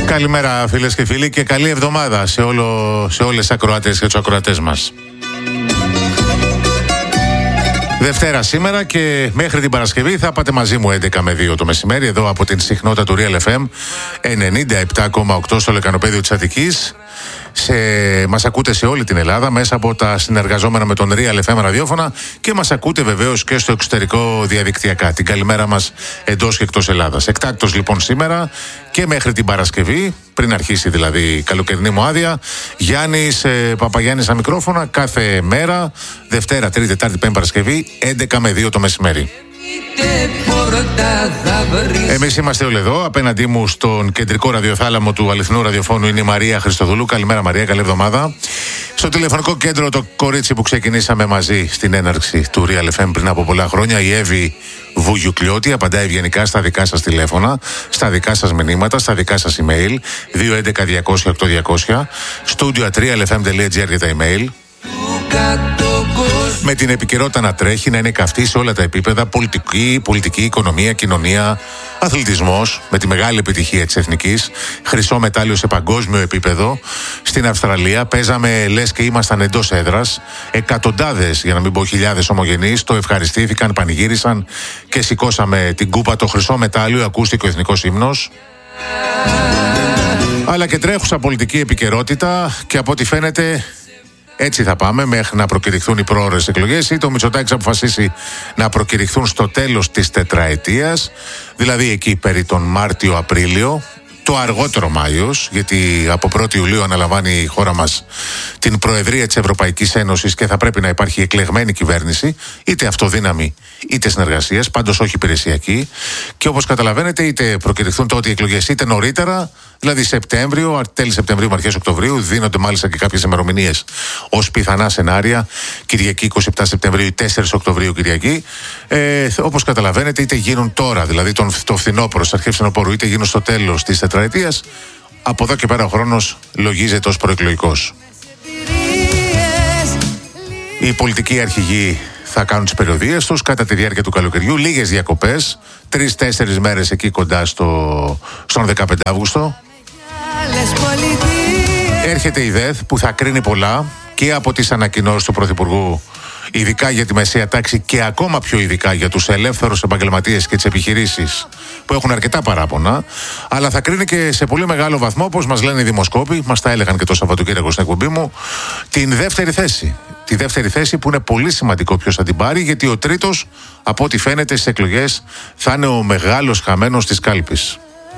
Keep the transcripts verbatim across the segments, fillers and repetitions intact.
Καλημέρα φίλες και φίλοι και καλή εβδομάδα σε, όλο, σε όλες τις ακροάτες και τους ακροατές μας. Δευτέρα σήμερα και μέχρι την Παρασκευή θα πάτε μαζί μου έντεκα με δύο το μεσημέρι εδώ από την συχνότητα του Real εφ εμ ενενήντα επτά κόμμα οκτώ στο λεκανοπέδιο της Αττικής. Σε, μας ακούτε σε όλη την Ελλάδα μέσα από τα συνεργαζόμενα με τον Real εφ εμ ραδιόφωνα και μας ακούτε βεβαίως και στο εξωτερικό διαδικτυακά. Την καλημέρα μας εντός και εκτός Ελλάδας. Εκτάκτος λοιπόν σήμερα και μέχρι την Παρασκευή, πριν αρχίσει δηλαδή η καλοκαιρινή μου άδεια, Γιάννης ε, Παπαγιάννης στα μικρόφωνα κάθε μέρα, Δευτέρα, Τρίτη, Τετάρτη, Πέμπτη, Παρασκευή, έντεκα με δύο το μεσημέρι. Εμείς είμαστε όλοι εδώ. Απέναντί μου στον κεντρικό ραδιοθάλαμο του αληθινού ραδιοφώνου είναι η Μαρία Χριστοδουλού. Καλημέρα Μαρία, καλή εβδομάδα. Στο τηλεφωνικό κέντρο το κορίτσι που ξεκινήσαμε μαζί στην έναρξη του Real εφ εμ πριν από πολλά χρόνια, η Εύη Βουγιουκλιώτη, απαντάει ευγενικά στα δικά σας τηλέφωνα, στα δικά σας μηνύματα, στα δικά σας email δύο έντεκα διακόσια οκτώ διακόσια, studio at real f m dot g r για τα email. Με την επικαιρότητα να τρέχει, να είναι καυτή σε όλα τα επίπεδα, πολιτική, πολιτική, οικονομία, κοινωνία, αθλητισμός, με τη μεγάλη επιτυχία της εθνικής, χρυσό μετάλλιο σε παγκόσμιο επίπεδο. Στην Αυστραλία παίζαμε λες και ήμασταν εντός έδρας. Εκατοντάδες, για να μην πω χιλιάδες ομογενείς, το ευχαριστήθηκαν, πανηγύρισαν και σηκώσαμε την κούπα, το χρυσό μετάλλιο, ακούστηκε ο εθνικός ύμνος. Αλλά και τρέχουσα πολιτική επικαιρότητα και από ό,τι φαίνεται έτσι θα πάμε μέχρι να προκηρυχθούν οι προώρες εκλογές, ή το Μητσοτάκης αποφασίσει να προκηρυχθούν στο τέλος της τετραετίας, δηλαδή εκεί περί τον Μάρτιο-Απρίλιο, το αργότερο Μάιος, γιατί από πρώτη Ιουλίου αναλαμβάνει η χώρα μας την Προεδρία της Ευρωπαϊκής Ένωσης και θα πρέπει να υπάρχει εκλεγμένη κυβέρνηση, είτε αυτοδύναμη είτε συνεργασίας, πάντως όχι υπηρεσιακή. Και όπως καταλαβαίνετε, είτε προκηρυχθούν τότε οι εκλογές είτε νωρίτερα, δηλαδή Σεπτέμβριο, τέλη Σεπτεμβρίου με αρχές Οκτωβρίου, δίνονται μάλιστα και κάποιες ημερομηνίες ως πιθανά σενάρια. Κυριακή είκοσι επτά Σεπτεμβρίου ή τέσσερις Οκτωβρίου Κυριακή. Ε, όπως καταλαβαίνετε, είτε γίνουν τώρα, δηλαδή τον, το φθινόπωρο, στις αρχές φθινοπόρου, είτε γίνουν στο τέλος της τετραετίας. Από εδώ και πέρα ο χρόνος λογίζεται ως προεκλογικός. Οι πολιτικοί αρχηγοί θα κάνουν τις περιοδίες τους κατά τη διάρκεια του καλοκαιριού, λίγες διακοπές, τρεις-τέσσερις μέρες εκεί κοντά στο, στον δεκαπέντε Αύγουστο. Έρχεται η ΔΕΘ που θα κρίνει πολλά και από τις ανακοινώσεις του Πρωθυπουργού, ειδικά για τη μεσαία τάξη και ακόμα πιο ειδικά για τους ελεύθερους επαγγελματίες και τις επιχειρήσεις που έχουν αρκετά παράπονα, αλλά θα κρίνει και σε πολύ μεγάλο βαθμό, όπως μας λένε οι δημοσκόποι, μας τα έλεγαν και το Σαββατοκύριακο στην εκπομπή μου, την δεύτερη θέση. Τη δεύτερη θέση που είναι πολύ σημαντικό ποιος θα την πάρει, γιατί ο τρίτος, από ό,τι φαίνεται στις εκλογές, θα είναι ο μεγάλος χαμένος της κάλπης.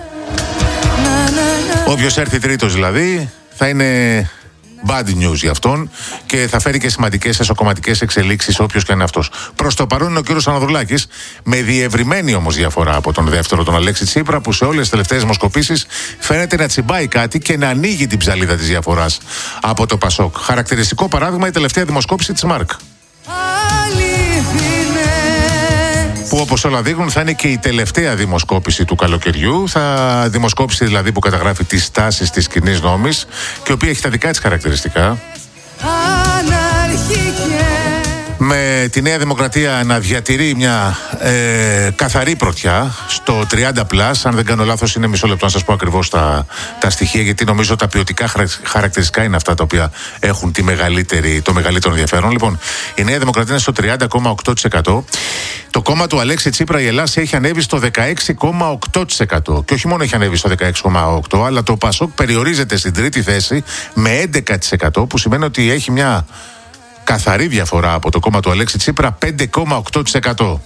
Όποιος έρθει τρίτος δηλαδή θα είναι bad news για αυτόν και θα φέρει και σημαντικές εσωκομματικές εξελίξεις όποιος και είναι αυτός. Προς το παρόν είναι ο κύριος Αναδρουλάκης, με διευρυμένη όμως διαφορά από τον δεύτερο, τον Αλέξη Τσίπρα, που σε όλες τις τελευταίες δημοσκοπήσεις φαίνεται να τσιμπάει κάτι και να ανοίγει την ψαλίδα της διαφοράς από το Πασόκ. Χαρακτηριστικό παράδειγμα η τελευταία δημοσκόπηση της ΜΑΡΚ, που όπως όλα δείχνουν θα είναι και η τελευταία δημοσκόπηση του καλοκαιριού. Θα δημοσκόπηση δηλαδή που καταγράφει τις τάσεις της κοινής νόμης και η οποία έχει τα δικά της χαρακτηριστικά. Με τη Νέα Δημοκρατία να διατηρεί μια ε, καθαρή πρωτιά στο τριάντα πλας, αν δεν κάνω λάθος είναι μισό λεπτό να σας πω ακριβώς τα, τα στοιχεία, γιατί νομίζω τα ποιοτικά χαρακτηριστικά είναι αυτά τα οποία έχουν τη μεγαλύτερη, το μεγαλύτερο ενδιαφέρον. Λοιπόν, η Νέα Δημοκρατία είναι στο τριάντα κόμμα οκτώ τοις εκατό. Το κόμμα του Αλέξη Τσίπρα, η Ελλάδα, έχει ανέβει στο δεκαέξι κόμμα οκτώ τοις εκατό. Και όχι μόνο έχει ανέβει στο δεκαέξι κόμμα οκτώ τοις εκατό, αλλά το Πασόκ περιορίζεται στην τρίτη θέση με έντεκα τοις εκατό, που σημαίνει ότι έχει μια καθαρή διαφορά από το κόμμα του Αλέξη Τσίπρα, πέντε κόμμα οκτώ τοις εκατό.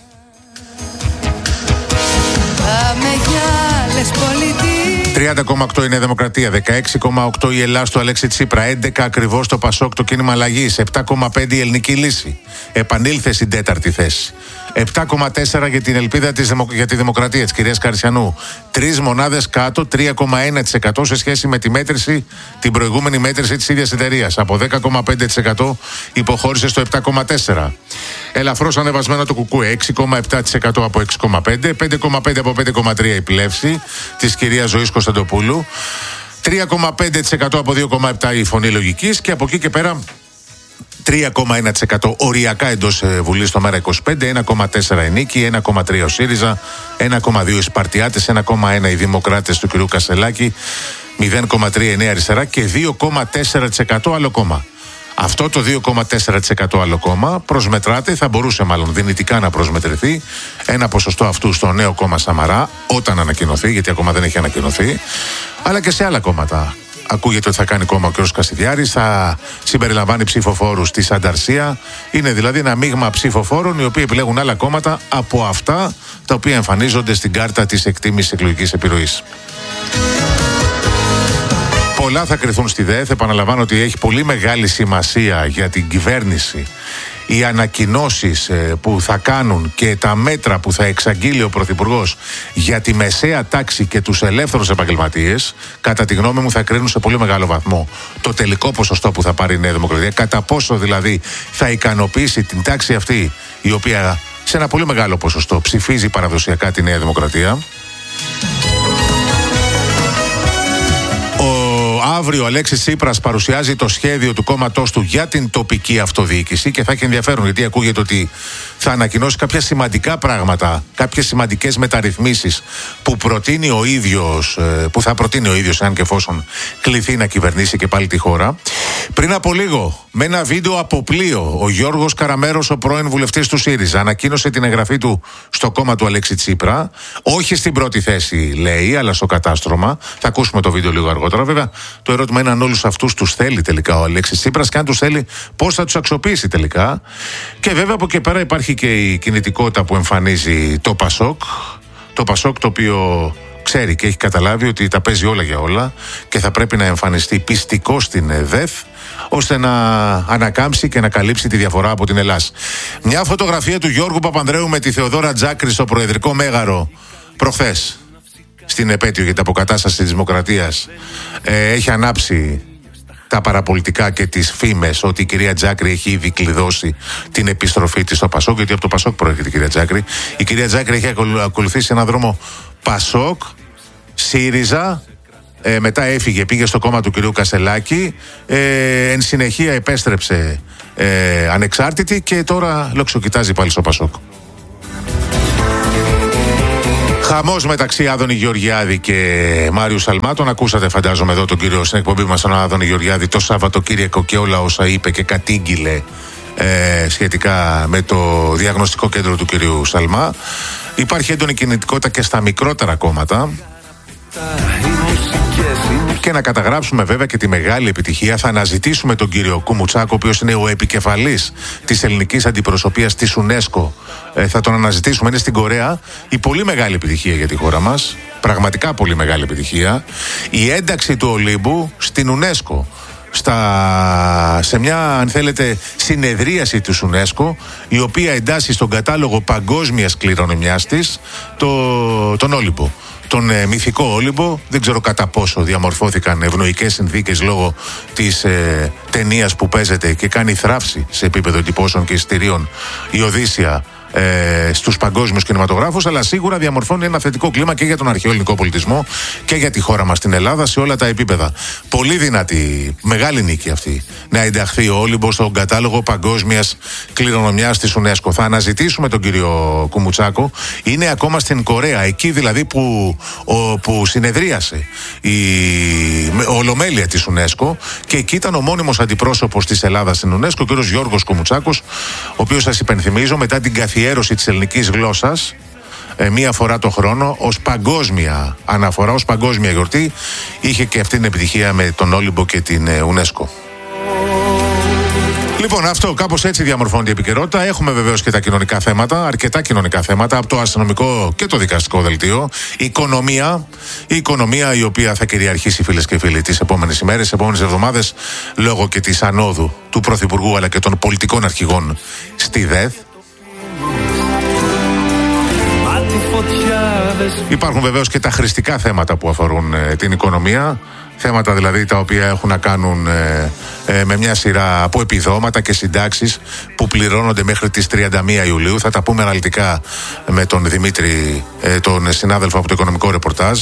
τριάντα κόμμα οκτώ η Νέα Δημοκρατία, δεκαέξι κόμμα οκτώ η Ελλάδα του Αλέξη Τσίπρα, έντεκα ακριβώς το Πασόκ, το κίνημα αλλαγής, επτά κόμμα πέντε η Ελληνική Λύση. Επανήλθε στην τέταρτη θέση. επτά κόμμα τέσσερα για την ελπίδα της, για τη δημοκρατία της κυρίας Καρσιανού. Τρεις μονάδες κάτω, τρία κόμμα ένα τοις εκατό σε σχέση με τη μέτρηση, την προηγούμενη μέτρηση της ίδιας εταιρείας. Από δέκα κόμμα πέντε τοις εκατό υποχώρησε στο επτά κόμμα τέσσερα τοις εκατό. Ελαφρώς ανεβασμένο το Κουκούε, έξι κόμμα επτά τοις εκατό από έξι κόμμα πέντε τοις εκατό. πέντε κόμμα πέντε τοις εκατό από πέντε κόμμα τρία τοις εκατό η πλεύση της κυρίας Ζωής Κωνσταντοπούλου. τρία κόμμα πέντε τοις εκατό από δύο κόμμα επτά τοις εκατό η Φωνή Λογικής και από εκεί και πέρα τρία κόμμα ένα τοις εκατό οριακά εντός Βουλής στο Μέρα είκοσι πέντε, ένα κόμμα τέσσερα η Νίκη, ένα κόμμα τρία ο ΣΥΡΙΖΑ, ένα κόμμα δύο οι Σπαρτιάτες, ένα κόμμα ένα οι Δημοκράτες του κ. Κασελάκη μηδέν κόμμα τρία η Νέα Αριστερά και δύο κόμμα τέσσερα τοις εκατό άλλο κόμμα. Αυτό το δύο κόμμα τέσσερα τοις εκατό άλλο κόμμα προσμετράται, θα μπορούσε μάλλον δυνητικά να προσμετρηθεί ένα ποσοστό αυτού στο νέο κόμμα Σαμαρά, όταν ανακοινωθεί, γιατί ακόμα δεν έχει ανακοινωθεί, αλλά και σε άλλα κόμματα. Ακούγεται ότι θα κάνει κόμμα ο κ. Κασιδιάρης, θα συμπεριλαμβάνει ψηφοφόρους στη Ανταρσία. Είναι δηλαδή ένα μείγμα ψηφοφόρων οι οποίοι επιλέγουν άλλα κόμματα από αυτά τα οποία εμφανίζονται στην κάρτα της εκτίμησης εκλογικής επιρροής. Πολλά θα κρυθούν στη ΔΕΘ. Επαναλαμβάνω ότι έχει πολύ μεγάλη σημασία για την κυβέρνηση οι ανακοινώσεις που θα κάνουν και τα μέτρα που θα εξαγγείλει ο Πρωθυπουργός για τη μεσαία τάξη και τους ελεύθερους επαγγελματίες. Κατά τη γνώμη μου θα κρίνουν σε πολύ μεγάλο βαθμό το τελικό ποσοστό που θα πάρει η Νέα Δημοκρατία, κατά πόσο δηλαδή θα ικανοποιήσει την τάξη αυτή η οποία σε ένα πολύ μεγάλο ποσοστό ψηφίζει παραδοσιακά τη Νέα Δημοκρατία. Αύριο ο Αλέξης Τσίπρας παρουσιάζει το σχέδιο του κόμματός του για την τοπική αυτοδιοίκηση και θα έχει ενδιαφέρον, γιατί ακούγεται ότι θα ανακοινώσει κάποια σημαντικά πράγματα, κάποιες σημαντικές μεταρρυθμίσεις που προτείνει ο ίδιος, που θα προτείνει ο ίδιος αν και εφόσον κληθεί να κυβερνήσει και πάλι τη χώρα. Πριν από λίγο, με ένα βίντεο από πλοίο, ο Γιώργος Καραμέρος, ο πρώην βουλευτής του ΣΥΡΙΖΑ, ανακοίνωσε την εγγραφή του στο κόμμα του Αλέξη Τσίπρα. Όχι στην πρώτη θέση, λέει, αλλά στο κατάστρωμα. Θα ακούσουμε το βίντεο λίγο αργότερα. Βέβαια, το ερώτημα είναι αν όλους αυτούς τους θέλει τελικά ο Αλέξης Τσίπρας και αν τους θέλει, πώς θα τους αξιοποιήσει τελικά. Και βέβαια από εκεί πέρα υπάρχει και η κινητικότητα που εμφανίζει το ΠΑΣΟΚ. Το ΠΑΣΟΚ το οποίο ξέρει και έχει καταλάβει ότι τα παίζει όλα για όλα και θα πρέπει να εμφανιστεί πιστικό στην ΔΕΘ, ώστε να ανακάμψει και να καλύψει τη διαφορά από την Ελλάδα. Μια φωτογραφία του Γιώργου Παπανδρέου με τη Θεοδόρα Τζάκρη στο Προεδρικό Μέγαρο προχθές, στην επέτειο για την αποκατάσταση της Δημοκρατίας, ε, έχει ανάψει τα παραπολιτικά και τις φήμες ότι η κυρία Τζάκρη έχει ήδη κλειδώσει την επιστροφή της στο ΠΑΣΟΚ, γιατί από το ΠΑΣΟΚ προέρχεται η κυρία Τζάκρη. Η κυρία Τζάκρη έχει ακολουθήσει έναν δρόμο ΠΑΣΟΚ, ΣΥΡΙΖΑ, ε, μετά έφυγε, πήγε στο κόμμα του κυρίου Κασελάκη, ε, εν συνεχεία επέστρεψε ε, ανεξάρτητη και τώρα λοξοκοιτάζει πάλι στο ΠΑΣΟΚ. Χαμός μεταξύ Άδωνη Γεωργιάδη και Μάριου Σαλμά. Τον ακούσατε, φαντάζομαι, εδώ τον κύριο στην εκπομπή μας, τον Άδωνη Γεωργιάδη, το Σαββατοκύριακο και όλα όσα είπε και κατήγγειλε ε, σχετικά με το διαγνωστικό κέντρο του κυρίου Σαλμά. Υπάρχει έντονη κινητικότητα και στα μικρότερα κόμματα. Και να καταγράψουμε βέβαια και τη μεγάλη επιτυχία. Θα αναζητήσουμε τον κύριο Κουμουτσάκο, ο οποίος είναι ο επικεφαλής της ελληνικής αντιπροσωπείας της UNESCO. Ε, θα τον αναζητήσουμε, είναι στην Κορέα. Η πολύ μεγάλη επιτυχία για τη χώρα μας. Πραγματικά πολύ μεγάλη επιτυχία. Η ένταξη του Ολύμπου στην UNESCO. Στα, σε μια, αν θέλετε, συνεδρίαση της UNESCO, η οποία εντάσσει στον κατάλογο παγκόσμιας κληρονομιάς της το, τον Όλυμπο. Τον ε, μυθικό Όλυμπο. Δεν ξέρω κατά πόσο διαμορφώθηκαν ευνοϊκές συνθήκες λόγω της ε, ταινίας που παίζεται και κάνει θράψη σε επίπεδο εντυπώσεων και εισιτηρίων η Οδύσσια ε, στους παγκόσμιους κινηματογράφους, αλλά σίγουρα διαμορφώνει ένα θετικό κλίμα και για τον αρχαίο ελληνικό πολιτισμό και για τη χώρα μας την Ελλάδα σε όλα τα επίπεδα. Πολύ δυνατή, μεγάλη νίκη αυτή, να ενταχθεί ο Όλυμπος στον κατάλογο παγκόσμιας κληρονομιάς της UNESCO. Θα αναζητήσουμε τον κύριο Κουμουτσάκο. Είναι ακόμα στην Κορέα, εκεί δηλαδή που, ο, που συνεδρίασε η ολομέλεια της UNESCO, και εκεί ήταν ο μόνιμος αντιπρόσωπος της Ελλάδας στην UNESCO, ο κύριος Γιώργος Κουμουτσάκος, ο οποίος, σας υπενθυμίζω, μετά την καθιέρωση της ελληνικής γλώσσας ε, μία φορά το χρόνο ως παγκόσμια αναφορά, ως παγκόσμια γιορτή, είχε και αυτή την επιτυχία με τον Όλυμπο και την ε, UNESCO. Λοιπόν, αυτό κάπως έτσι διαμορφώνεται η επικαιρότητα. Έχουμε βεβαίως και τα κοινωνικά θέματα, αρκετά κοινωνικά θέματα, από το αστυνομικό και το δικαστικό δελτίο. Η οικονομία, η οικονομία η οποία θα κυριαρχήσει, φίλες και φίλοι, τις επόμενες ημέρες, τις επόμενες εβδομάδες, λόγω και της ανόδου του Πρωθυπουργού αλλά και των πολιτικών αρχηγών στη ΔΕΘ. Υπάρχουν βεβαίως και τα χρηστικά θέματα που αφορούν ε, την οικονομία. Θέματα δηλαδή τα οποία έχουν να κάνουν ε, ε, με μια σειρά από επιδόματα και συντάξεις που πληρώνονται μέχρι τις τριάντα μία Ιουλίου. Θα τα πούμε αναλυτικά με τον Δημήτρη, ε, τον συνάδελφο από το Οικονομικό Ρεπορτάζ.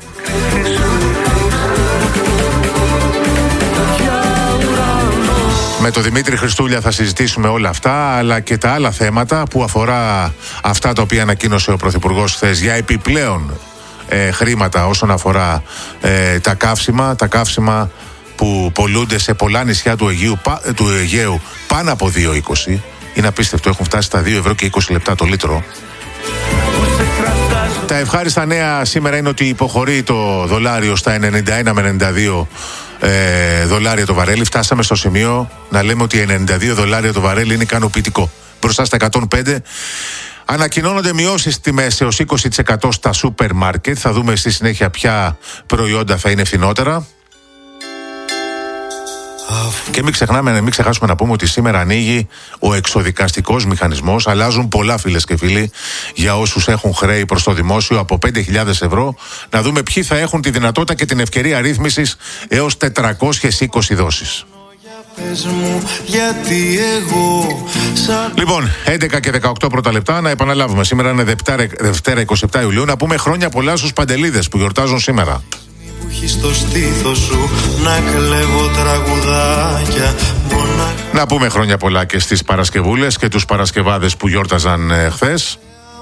Με τον Δημήτρη Χριστούλια θα συζητήσουμε όλα αυτά, αλλά και τα άλλα θέματα που αφορά αυτά τα οποία ανακοίνωσε ο Πρωθυπουργός χθες για επιπλέον ε, χρήματα όσον αφορά ε, τα καύσιμα, τα καύσιμα που πολλούνται σε πολλά νησιά του Αιγαίου, του Αιγαίου πάνω από δύο είκοσι. Είναι απίστευτο, έχουν φτάσει στα δύο ευρώ και είκοσι λεπτά το λίτρο. Τα ευχάριστα νέα σήμερα είναι ότι υποχωρεί το δολάριο στα ενενήντα ένα με ενενήντα δύο ε, δολάρια το βαρέλι. Φτάσαμε στο σημείο να λέμε ότι ενενήντα δύο δολάρια το βαρέλι είναι ικανοποιητικό. Μπροστά στα εκατόν πέντε. Ανακοινώνονται μειώσεις τιμές έως είκοσι τοις εκατό στα σούπερ μάρκετ. Θα δούμε στη συνέχεια ποια προϊόντα θα είναι φθηνότερα. Και μην ξεχνάμε, μην ξεχάσουμε να πούμε ότι σήμερα ανοίγει ο εξοδικαστικός μηχανισμός. Αλλάζουν πολλά, φίλες και φίλοι, για όσους έχουν χρέη προς το δημόσιο από πέντε χιλιάδες ευρώ. Να δούμε ποιοι θα έχουν τη δυνατότητα και την ευκαιρία ρύθμισης έως τετρακόσιες είκοσι δόσεις. Λοιπόν, έντεκα και δεκαοκτώ πρώτα λεπτά. Να επαναλάβουμε, σήμερα είναι Δευτέρα εικοστή εβδόμη Ιουλίου. Να πούμε χρόνια πολλά στους Παντελίδες που γιορτάζουν σήμερα. Στο στήθος σου να κλέβω τραγουδάκια. Να πούμε χρόνια πολλά και στις Παρασκευούλες και τους Παρασκευάδες που γιόρταζαν ε, χθες.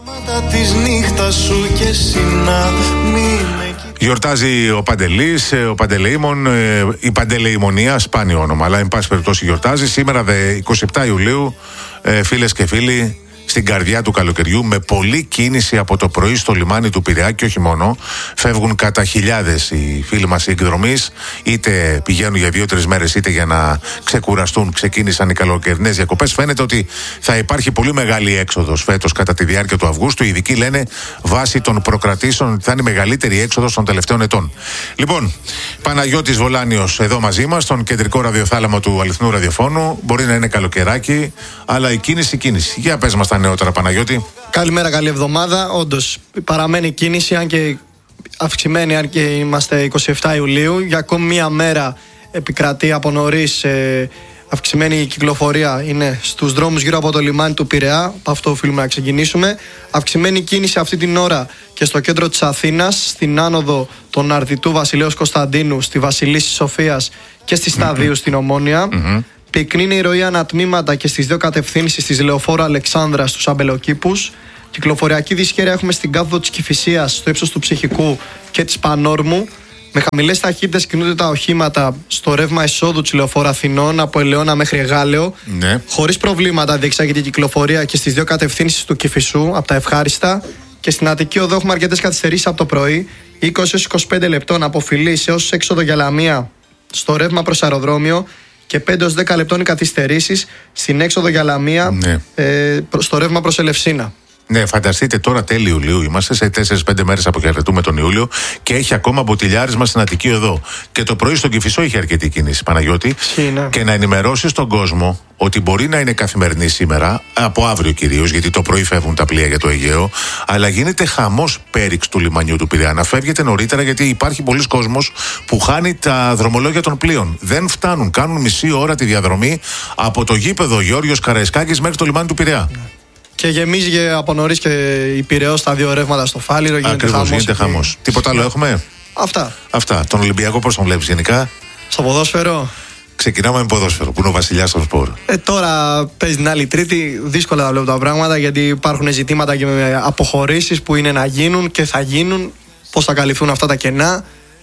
Γιορτάζει ο Παντελής, ο Παντελεήμων, η Παντελεημονία, σπάνιο όνομα, αλλά εν πάση περιπτώσει γιορτάζει. Σήμερα, εικοστή εβδόμη Ιουλίου, φίλες και φίλοι, στην καρδιά του καλοκαιριού, με πολλή κίνηση από το πρωί στο λιμάνι του Πειραιά και όχι μόνο. Φεύγουν κατά χιλιάδες οι φίλοι μας οι εκδρομείς, είτε πηγαίνουν για δύο-τρεις μέρες, είτε για να ξεκουραστούν. Ξεκίνησαν οι καλοκαιρινές διακοπές. Φαίνεται ότι θα υπάρχει πολύ μεγάλη έξοδος φέτος κατά τη διάρκεια του Αυγούστου. Οι ειδικοί λένε, βάσει των προκρατήσεων, ότι θα είναι η μεγαλύτερη έξοδος των τελευταίων ετών. Λοιπόν, Παναγιώτης Βολάνιος εδώ μαζί μας, στον κεντρικό ραδιοθάλαμο του αληθινού ραδιοφώνου. Μπορεί να είναι καλοκαιράκι, αλλά η κίνηση, κίνηση. Για πες μας τα νεότερα, Παναγιώτη. Καλημέρα, καλή εβδομάδα. όντως παραμένει κίνηση, αν και αυξημένη, αν και είμαστε εικοστή εβδόμη Ιουλίου. Για ακόμη μία μέρα επικρατεί από νωρίς ε, αυξημένη κυκλοφορία. Είναι στους δρόμους γύρω από το λιμάνι του Πειραιά. Από αυτό οφείλουμε να ξεκινήσουμε. Αυξημένη κίνηση αυτή την ώρα και στο κέντρο της Αθήνας, στην άνοδο των Αρδιτού Βασιλέως Κωνσταντίνου, στη Βασιλίσσης Σοφίας και στη Σταδίου mm-hmm. στην Ομόνια. Mm-hmm. Πυκνή είναι η ροή ανατμήματα και στις δύο κατευθύνσεις της Λεωφόρου Αλεξάνδρας στους Αμπελοκήπους. Κυκλοφοριακή δυσχέρεια έχουμε στην κάθοδο της Κηφισίας, στο ύψος του Ψυχικού και της Πανόρμου. Με χαμηλές ταχύτητες κινούνται τα οχήματα στο ρεύμα εισόδου της Λεωφόρου Αθηνών από Ελαιώνα μέχρι Εγάλεο. Ναι. Χωρίς προβλήματα διεξάγεται η κυκλοφορία και στις δύο κατευθύνσεις του Κηφισού, από τα ευχάριστα. Και στην Αττική Οδό έχουμε αρκετές καθυστερήσεις από το πρωί, είκοσι έως είκοσι πέντε λεπτών από Φιλής έως έξοδο για Λαμία στο ρεύμα προς αεροδρόμιο. Και πέντε έως δέκα λεπτών οι καθυστερήσεις στην έξοδο για Λαμία, ναι. ε, στο ρεύμα προς Ελευσίνα. Ναι, φανταστείτε τώρα τέλη Ιουλίου. Είμαστε σε τέσσερις πέντε μέρες αποχαιρετούμε τον Ιούλιο και έχει ακόμα μποτιλιάρισμα στην Αττική Οδό. Και το πρωί στον Κηφισό είχε αρκετή κίνηση, Παναγιώτη. Σύνα. Και να ενημερώσει τον κόσμο ότι μπορεί να είναι καθημερινή σήμερα, από αύριο κυρίως, γιατί το πρωί φεύγουν τα πλοία για το Αιγαίο, αλλά γίνεται χαμός πέριξ του λιμανιού του Πειραιά. Να φεύγετε νωρίτερα, γιατί υπάρχει πολλοί κόσμος που χάνει τα δρομολόγια των πλοίων. Δεν φτάνουν, κάνουν μισή ώρα τη διαδρομή από το γήπεδο Γεώργιος Καραϊσκάκης μέχρι το λιμάνι του Πειραιά. Και γεμίζει από νωρίς και η Πειραιώς στα δύο ρεύματα στο Φάληρο. Ακριβώς, γίνεται χαμός. Και... Τίποτα άλλο έχουμε? Αυτά. Αυτά. Τον Ολυμπιακό πώς τον βλέπεις γενικά? Στο ποδόσφαιρο. Ξεκινάμε με ποδόσφαιρο, που είναι ο βασιλιάς των σπορ. Ε, τώρα παίζει την άλλη Τρίτη. Δύσκολα τα βλέπω τα πράγματα, γιατί υπάρχουν ζητήματα και με αποχωρήσεις που είναι να γίνουν και θα γίνουν. Πώς θα καλυφθούν αυτά τα κενά.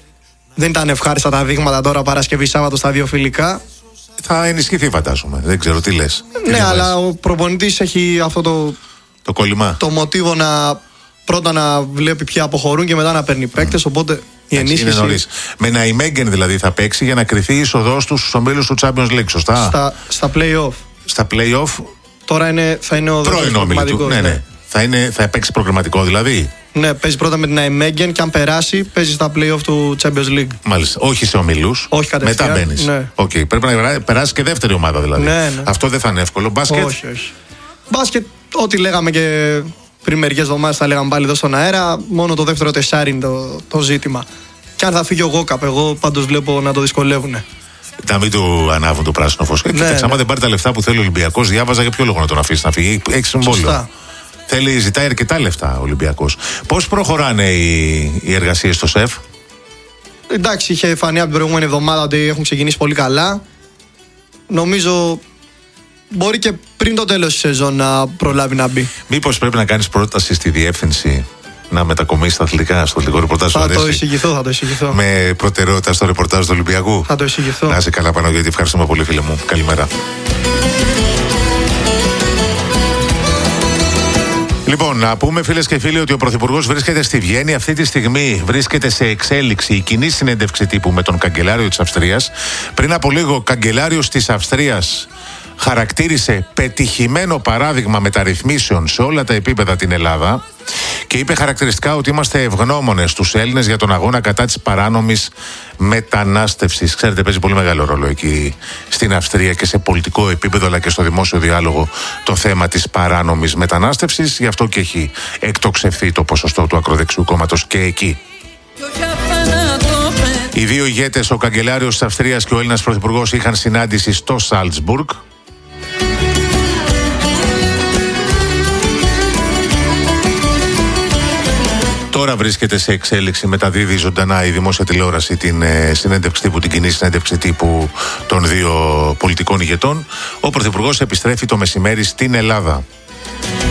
Δεν ήταν ευχάριστα τα δείγματα τώρα Παρασκευή Σάββατο στα δύο φιλικά. Θα ενισχυθεί, φαντάζομαι. Δεν ξέρω τι λες. Ναι, τι αλλά ο προπονητής έχει αυτό το. Το κόλλημα. Το μοτίβο να πρώτα να βλέπει ποιοι αποχωρούν και μετά να παίρνει παίκτες. Mm. Οπότε η ενίσχυση. Είναι νωρίς. Με ένα Ιμέγγεν δηλαδή θα παίξει για να κρυθεί η είσοδός του στους ομίλους του Champions League, σωστά? Στα, στα play-off. Στα play-off. Τώρα είναι, θα είναι ο πρώην όμιλο του. Ναι, ναι. Θα, είναι, θα παίξει προγραμματικό δηλαδή. Ναι, παίζει πρώτα με την Ιμέγγεν και αν περάσει, παίζει στα play-off του Champions League. Μάλιστα. Όχι σε ομίλους. Όχι κατευθείαν. Μετά μπαίνεις. Ναι. Okay. Πρέπει να περάσει και δεύτερη ομάδα δηλαδή. Ναι, ναι. Αυτό δεν θα είναι εύκολο. Μπάσκετ. Όχι, όχι. Μπάσκετ, ό,τι λέγαμε και πριν μερικές εβδομάδες, τα λέγαμε πάλι εδώ στον αέρα. Μόνο το δεύτερο τεσσάρι είναι το, το ζήτημα. Και αν θα φύγει ο Γόκαπ, εγώ πάντως βλέπω να το δυσκολεύουν. Να μην του ανάβουν το πράσινο φως. Ναι, κοίταξε, άμα δεν πάρει τα λεφτά που θέλει ο Ολυμπιακός, διάβαζα για ποιο λόγο να τον αφήσει να φύγει. Έχει συμβόλαιο. Θέλει, ζητάει αρκετά λεφτά ο Ολυμπιακός. Πώς προχωράνε οι, οι εργασίες στο ΣΕΦ? Εντάξει, είχε φανεί από την προηγούμενη εβδομάδα ότι έχουν ξεκινήσει πολύ καλά. Νομίζω μπορεί και πριν το τέλος της σεζόν να προλάβει να μπει. Μήπως πρέπει να κάνεις πρόταση στη διεύθυνση να μετακομίσει στα αθλητικά, στο αθλητικό ρεπορτάζ. Θα το εισηγηθώ, θα το εισηγηθώ. Με προτεραιότητα στο ρεπορτάζ του Ολυμπιακού. Θα το εισηγηθώ. Να είσαι καλά, Παναγιώτη. Ευχαριστούμε πολύ, φίλε μου. Καλημέρα. Λοιπόν, να πούμε, φίλες και φίλοι, ότι ο Πρωθυπουργός βρίσκεται στη Βιέννη. Αυτή τη στιγμή βρίσκεται σε εξέλιξη η κοινή συνέντευξη τύπου με τον καγκελάριο της Αυστρίας. Πριν από λίγο, ο καγκελάριος της Αυστρίας χαρακτήρισε πετυχημένο παράδειγμα μεταρρυθμίσεων σε όλα τα επίπεδα την Ελλάδα και είπε χαρακτηριστικά ότι είμαστε ευγνώμονες στους Έλληνες για τον αγώνα κατά της παράνομης μετανάστευσης. Ξέρετε, παίζει πολύ μεγάλο ρόλο εκεί στην Αυστρία και σε πολιτικό επίπεδο αλλά και στο δημόσιο διάλογο το θέμα της παράνομης μετανάστευσης. Γι' αυτό και έχει εκτοξευθεί το ποσοστό του ακροδεξιού κόμματος και εκεί. Οι δύο ηγέτες, ο καγκελάριος της Αυστρίας και ο Έλληνας Πρωθυπουργός, είχαν συνάντηση στο Σάλτσμπουργκ. Τώρα βρίσκεται σε εξέλιξη, μεταδίδει ζωντανά η δημόσια τηλεόραση την ε, συνέντευξη τύπου, την κοινή συνέντευξη τύπου των δύο πολιτικών ηγετών. Ο Πρωθυπουργός επιστρέφει το μεσημέρι στην Ελλάδα.